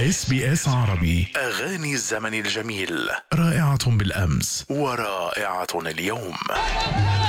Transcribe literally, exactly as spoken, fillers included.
إس بي إس عربي. أغاني الزمن الجميل، رائعة بالأمس ورائعة اليوم.